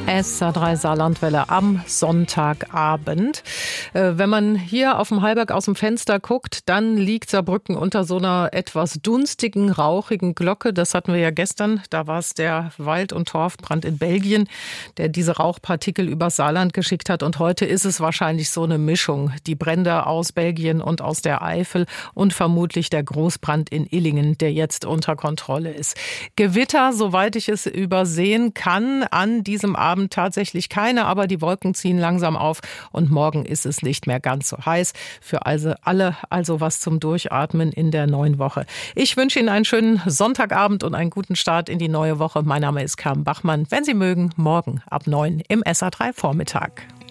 SR3 Saarlandwelle am Sonntagabend. Wenn man hier auf dem Hallberg aus dem Fenster guckt, dann liegt Saarbrücken unter so einer etwas dunstigen, rauchigen Glocke. Das hatten wir ja gestern. Da war es der Wald- und Torfbrand in Belgien, der diese Rauchpartikel übers Saarland geschickt hat. Und heute ist es wahrscheinlich so eine Mischung. Die Brände aus Belgien und aus der Eifel und vermutlich der Großbrand in Illingen, der jetzt unter Kontrolle ist. Gewitter, soweit ich es übersehen kann, an diesem Abend tatsächlich keine, aber die Wolken ziehen langsam auf und morgen ist es nicht mehr ganz so heiß. Für alle also was zum Durchatmen in der neuen Woche. Ich wünsche Ihnen einen schönen Sonntagabend und einen guten Start in die neue Woche. Mein Name ist Carmen Bachmann. Wenn Sie mögen, morgen ab 9 im SR3 Vormittag.